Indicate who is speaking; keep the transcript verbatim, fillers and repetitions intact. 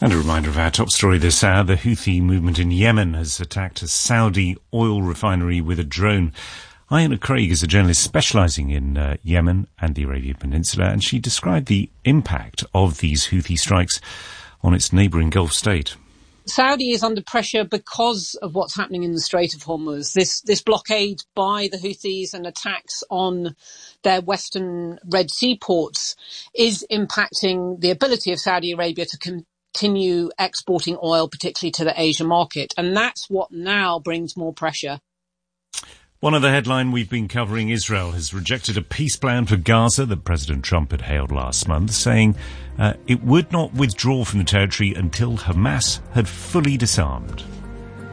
Speaker 1: And a reminder of our top story this hour. The Houthi movement in Yemen has attacked a Saudi oil refinery with a drone. Iona Craig is a journalist specialising in uh, Yemen and the Arabian Peninsula, and she described the impact of these Houthi strikes on its neighbouring Gulf state.
Speaker 2: Saudi is under pressure because of what's happening in the Strait of Hormuz. This this blockade by the Houthis and attacks on their western Red Sea ports is impacting the ability of Saudi Arabia to con- continue exporting oil, particularly to the Asia market. And that's what now brings more pressure.
Speaker 1: One other headline we've been covering: Israel has rejected a peace plan for Gaza that President Trump had hailed last month, saying uh, it would not withdraw from the territory until Hamas had fully disarmed.